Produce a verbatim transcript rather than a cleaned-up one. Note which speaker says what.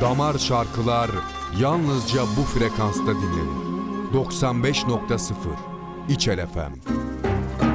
Speaker 1: Damar şarkılar yalnızca bu frekansta dinlenir. doksan beş nokta sıfır İçel F M.